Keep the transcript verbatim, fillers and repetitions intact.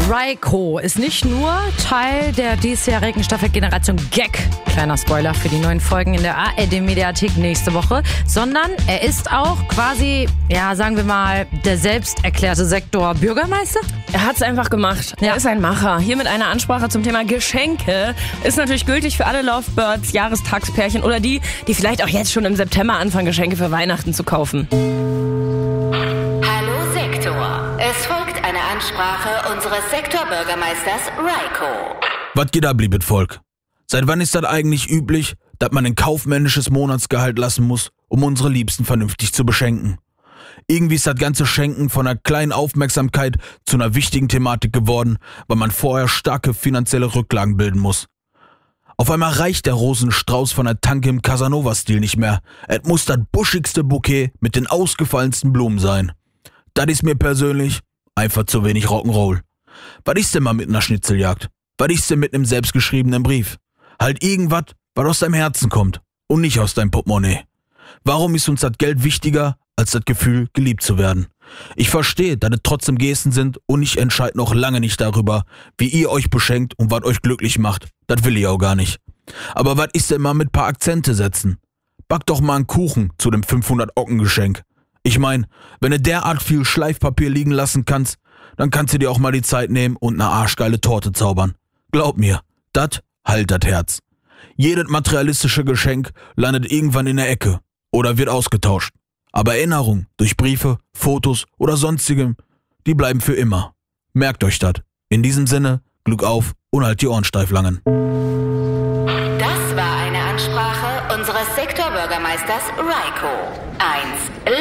Raiko ist nicht nur Teil der diesjährigen Staffel Generation Gag, kleiner Spoiler für die neuen Folgen in der A R D-Mediathek nächste Woche, sondern er ist auch quasi, ja, sagen wir mal, der selbst erklärte Sektor-Bürgermeister. Er hat's einfach gemacht. Ja. Er ist ein Macher. Hier mit einer Ansprache zum Thema Geschenke. Ist natürlich gültig für alle Lovebirds, Jahrestagspärchen oder die, die vielleicht auch jetzt schon im September anfangen, Geschenke für Weihnachten zu kaufen. Hallo Sektor. Es folgt eine Ansprache unseres Sektorbürgermeisters Raiko. Was geht ab, liebes Volk? Seit wann ist das eigentlich üblich, dass man ein kaufmännisches Monatsgehalt lassen muss, um unsere Liebsten vernünftig zu beschenken? Irgendwie ist das ganze Schenken von einer kleinen Aufmerksamkeit zu einer wichtigen Thematik geworden, weil man vorher starke finanzielle Rücklagen bilden muss. Auf einmal reicht der Rosenstrauß von der Tanke im Casanova-Stil nicht mehr. Es muss das buschigste Bouquet mit den ausgefallensten Blumen sein. Das ist mir persönlich einfach zu wenig Rock'n'Roll. Was ist denn mal mit einer Schnitzeljagd? Was ist denn mit einem selbstgeschriebenen Brief? Halt irgendwas, was aus deinem Herzen kommt und nicht aus deinem Portemonnaie. Warum ist uns das Geld wichtiger als das Gefühl, geliebt zu werden? Ich verstehe, dass es trotzdem Gesten sind und ich entscheide noch lange nicht darüber, wie ihr euch beschenkt und was euch glücklich macht. Das will ich auch gar nicht. Aber was ist denn mal mit paar Akzente setzen? Back doch mal einen Kuchen zu dem fünfhundert-Ocken-Geschenk. Ich mein, wenn du derart viel Schleifpapier liegen lassen kannst, dann kannst du dir auch mal die Zeit nehmen und eine arschgeile Torte zaubern. Glaub mir, das heilt das Herz. Jedes materialistische Geschenk landet irgendwann in der Ecke oder wird ausgetauscht. Aber Erinnerungen durch Briefe, Fotos oder sonstigem, die bleiben für immer. Merkt euch das. In diesem Sinne, Glück auf und halt die Ohren steif langen. Das war eine Ansprache unseres Sektorbürgermeisters Raiko. eins